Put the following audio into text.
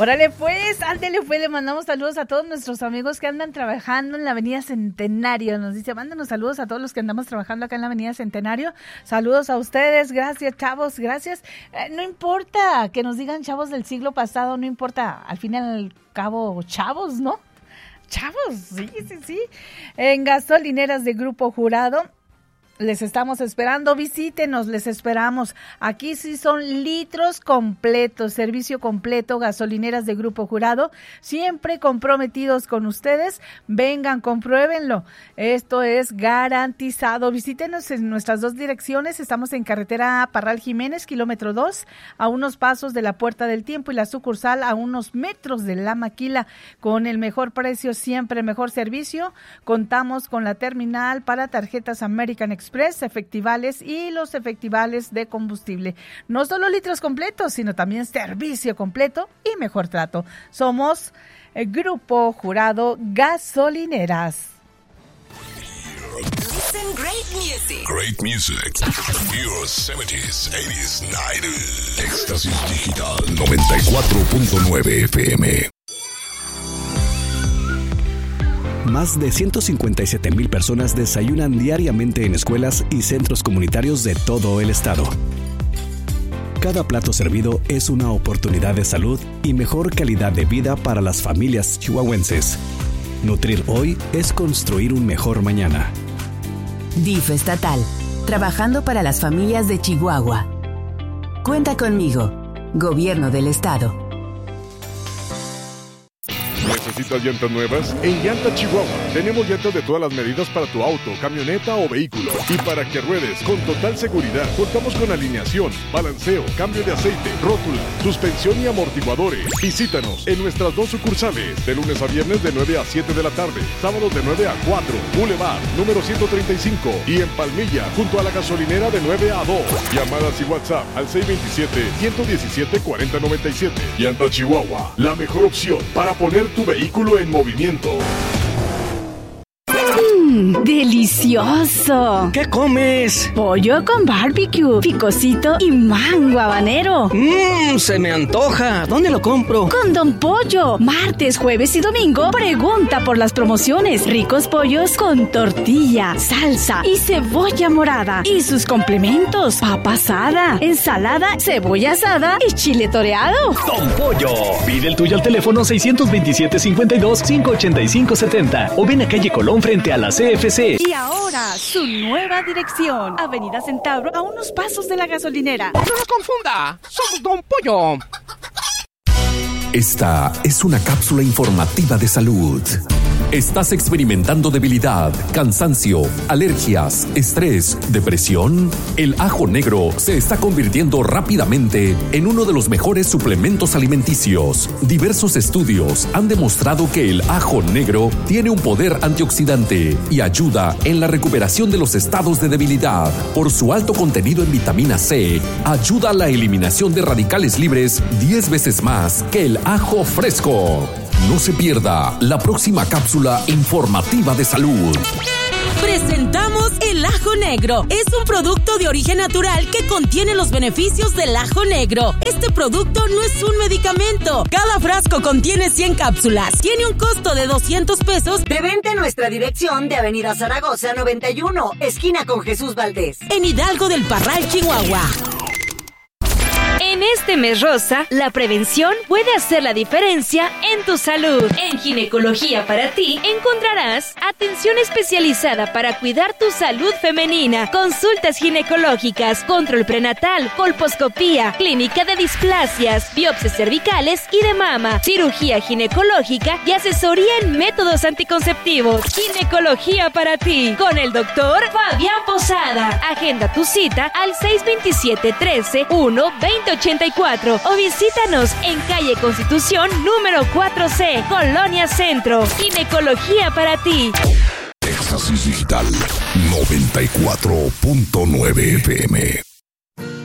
Órale pues, ándele pues, le mandamos saludos a todos nuestros amigos que andan trabajando en la Avenida Centenario. Nos dice, mándanos saludos a todos los que andamos trabajando acá en la Avenida Centenario. Saludos a ustedes, gracias chavos, gracias. No importa que nos digan chavos del siglo pasado, no importa, al fin y al cabo chavos, ¿no? Chavos, sí. En gasolineras de Grupo Jurado. Les estamos esperando, visítenos, les esperamos. Aquí sí son litros completos, servicio completo, gasolineras de Grupo Jurado, siempre comprometidos con ustedes. Vengan, compruébenlo. Esto es garantizado. Visítenos en nuestras dos direcciones. Estamos en carretera Parral Jiménez, kilómetro 2, a unos pasos de la Puerta del Tiempo, y la sucursal a unos metros de La Maquila, con el mejor precio, siempre el mejor servicio. Contamos con la terminal para tarjetas American Express, efectivales y los efectivales de combustible. No solo litros completos, sino también servicio completo y mejor trato. Somos el Grupo Jurado Gasolineras. Listen great music. Great music. Your 70s, 80s, 90s. Éxtasis Digital 94.9 FM. Más de 157,000 personas desayunan diariamente en escuelas y centros comunitarios de todo el estado. Cada plato servido es una oportunidad de salud y mejor calidad de vida para las familias chihuahuenses. Nutrir hoy es construir un mejor mañana. DIF estatal, trabajando para las familias de Chihuahua. Cuenta conmigo, Gobierno del Estado. ¿Necesitas llantas nuevas? En Llanta Chihuahua tenemos llantas de todas las medidas para tu auto, camioneta o vehículo. Y para que ruedes con total seguridad, contamos con alineación, balanceo, cambio de aceite, rótula, suspensión y amortiguadores. Visítanos en nuestras dos sucursales, de lunes a viernes de 9 a 7 de la tarde, sábados de 9 a 4, Boulevard, número 135, y en Palmilla, junto a la gasolinera de 9 a 2. Llamadas y WhatsApp al 627-117-4097. Llanta Chihuahua, la mejor opción para poner tu vehículo en movimiento. ¡Delicioso! ¿Qué comes? Pollo con barbecue, picosito y mango habanero. Se me antoja. ¿Dónde lo compro? Con Don Pollo. Martes, jueves y domingo, pregunta por las promociones. Ricos pollos con tortilla, salsa y cebolla morada. Y sus complementos: papa asada, ensalada, cebolla asada y chile toreado. Don Pollo. Pide el tuyo al teléfono 627-52-585-70 o ven a calle Colón frente a la CFC. Y ahora, su nueva dirección: Avenida Centauro, a unos pasos de la gasolinera. ¡No lo confunda! ¡Somos Don Pollo! Esta es una cápsula informativa de salud. ¿Estás experimentando debilidad, cansancio, alergias, estrés, depresión? El ajo negro se está convirtiendo rápidamente en uno de los mejores suplementos alimenticios. Diversos estudios han demostrado que el ajo negro tiene un poder antioxidante y ayuda en la recuperación de los estados de debilidad. Por su alto contenido en vitamina C, ayuda a la eliminación de radicales libres 10 veces más que el ajo fresco. No se pierda la próxima cápsula informativa de salud. Presentamos el ajo negro. Es un producto de origen natural que contiene los beneficios del ajo negro. Este producto no es un medicamento. Cada frasco contiene 100 cápsulas. Tiene un costo de 200 pesos. De venta en nuestra dirección de Avenida Zaragoza 91, esquina con Jesús Valdés. En Hidalgo del Parral, Chihuahua. En este mes rosa, la prevención puede hacer la diferencia en tu salud. En Ginecología para ti encontrarás atención especializada para cuidar tu salud femenina, consultas ginecológicas, control prenatal, colposcopía, clínica de displasias, biopsias cervicales y de mama, cirugía ginecológica y asesoría en métodos anticonceptivos. Ginecología para ti, con el doctor Fabián Posada. Agenda tu cita al 627-13-1-2084 o visítanos en calle Constitución número 4C, Colonia Centro. Ginecología para ti. Éxtasis Digital 94.9 FM.